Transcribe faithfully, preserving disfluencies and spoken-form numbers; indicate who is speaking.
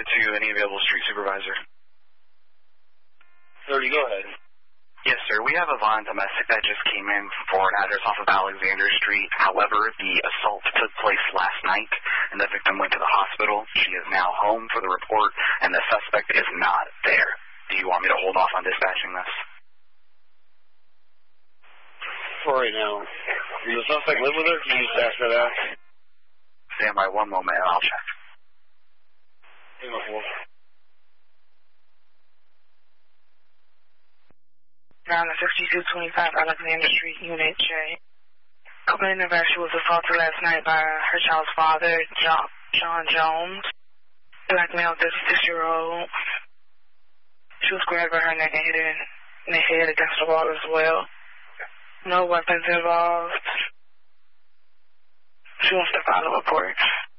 Speaker 1: to any available street supervisor.
Speaker 2: thirty, go ahead.
Speaker 1: Yes, sir. We have a violent domestic that just came in for an address off of Alexander Street. However, the assault took place last night, and the victim went to the hospital. She is now home for the report, and the suspect is not there. Do you want me to hold off on dispatching this?
Speaker 2: For right now. Does the suspect live with her? Can you just ask her that?
Speaker 1: Stand by one moment, and I'll check.
Speaker 2: Hang on, hold on.
Speaker 3: Down to sixty-two twenty-five Alexander Street, Unit J. Complainant that she was assaulted last night by her child's father, John, John Jones, black male, thirty-six-year-old. She was grabbed by her neck and hit her in the head against the wall as well. No weapons involved. She wants to file a report.